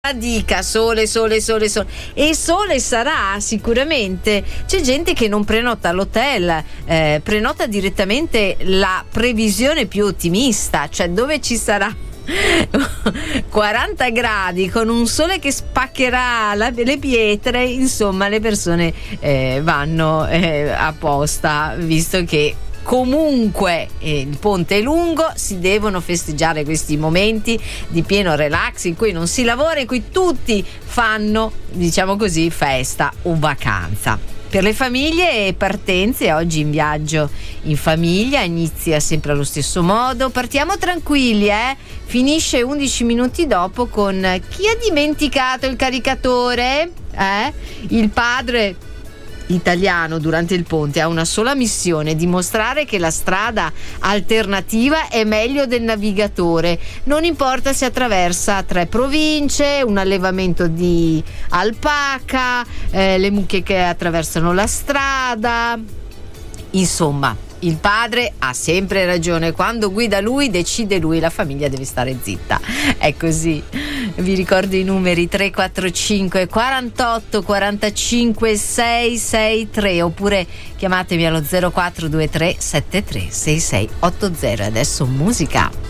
Dica sole e sole sarà sicuramente. C'è gente che non prenota all'hotel, prenota direttamente la previsione più ottimista, cioè dove ci sarà 40 gradi con un sole che spaccherà le pietre. Insomma, le persone vanno apposta, visto che comunque il ponte è lungo, si devono festeggiare questi momenti di pieno relax in cui non si lavora, in cui tutti fanno, diciamo così, festa o vacanza. Per le famiglie e partenze, oggi in viaggio in famiglia inizia sempre allo stesso modo. Partiamo tranquilli, finisce 11 minuti dopo con chi ha dimenticato il caricatore? Il padre italiano durante il ponte ha una sola missione: dimostrare che la strada alternativa è meglio del navigatore, non importa se attraversa 3 province, un allevamento di alpaca, le mucche che attraversano la strada. Insomma, il padre ha sempre ragione, quando guida lui decide lui, la famiglia deve stare zitta, è così. Vi ricordo i numeri: 345 48 45 663, oppure chiamatemi allo 0423 73 6680. Adesso musica.